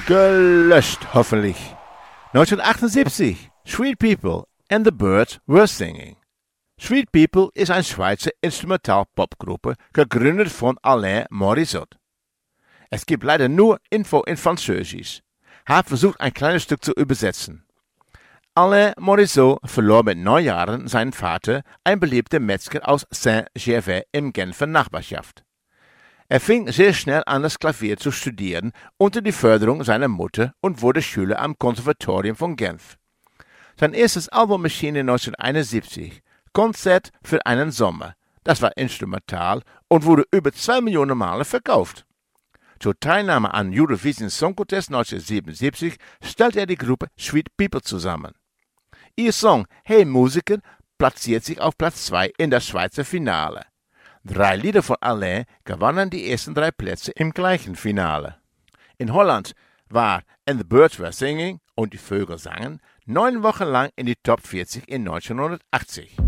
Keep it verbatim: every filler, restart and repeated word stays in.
Gelöscht, hoffentlich. neunzehnhundertachtundsiebzig. Sweet People and the Birds Were Singing. Sweet People ist eine Schweizer Instrumental-Popgruppe, gegründet von Alain Morisot. Es gibt leider nur Info in Französisch. Habe versucht, ein kleines Stück zu übersetzen. Alain Morisot verlor mit neun Jahren seinen Vater, ein beliebter Metzger aus Saint-Gervais im Genfer Nachbarschaft. Er fing sehr schnell an, das Klavier zu studieren, unter die Förderung seiner Mutter und wurde Schüler am Konservatorium von Genf. Sein erstes Album erschien neunzehnhunderteinundsiebzig, Konzert für einen Sommer. Das war instrumental und wurde über zwei Millionen Male verkauft. Zur Teilnahme am Eurovision Song Contest neunzehnhundertsiebenundsiebzig stellte er die Gruppe Sweet People zusammen. Ihr Song Hey Musiker platziert sich auf Platz zwei in das Schweizer Finale. Drei Lieder von Alain gewannen die ersten drei Plätze im gleichen Finale. In Holland war And the Birds Were Singing und die Vögel sangen neun Wochen lang in die Top vierzig in neunzehnhundertachtzig.